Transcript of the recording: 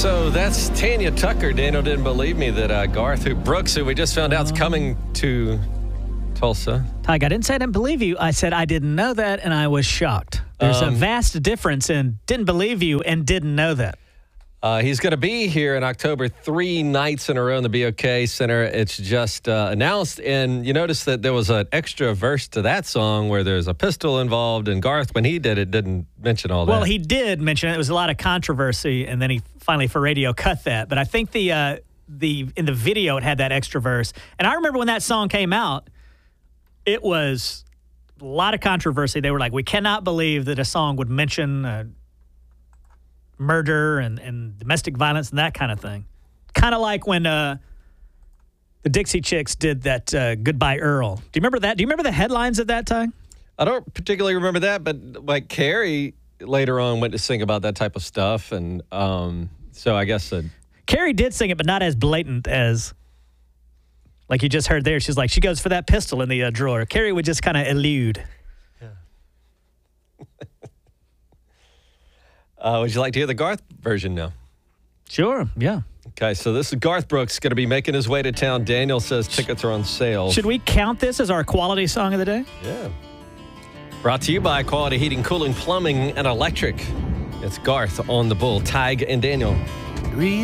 So that's Tanya Tucker. Daniel didn't believe me that Garth Brooks, who we just found out is coming to Tulsa. Tyke, I didn't say I didn't believe you. I said I didn't know that, and I was shocked. There's a vast difference in didn't believe you and didn't know that. He's going to be here in October 3 nights in a row in the BOK Center. It's just announced, and you notice that there was an extra verse to that song where there's a pistol involved, and Garth, when he did it, didn't mention all that. Well, he did mention it. There was a lot of controversy, and then he finally, for radio, cut that. But I think in the video, it had that extra verse. And I remember when that song came out, it was a lot of controversy. They were like, we cannot believe that a song would mention murder and domestic violence and that kind of thing. Kind of like when the Dixie Chicks did that Goodbye Earl. Do you remember that? Do you remember the headlines at that time? I don't particularly remember that, but like Carrie later on went to sing about that type of stuff. And so I guess... Carrie did sing it, but not as blatant as... Like you just heard there. She's like, she goes for that pistol in the drawer. Carrie would just kind of elude. Yeah. Would you like to hear the Garth version now? Sure, yeah. Okay, so this is Garth Brooks going to be making his way to town. Daniel says tickets are on sale. Should we count this as our quality song of the day? Yeah. Brought to you by Quality Heating, Cooling, Plumbing, and Electric. It's Garth on the Bull. Tig and Daniel.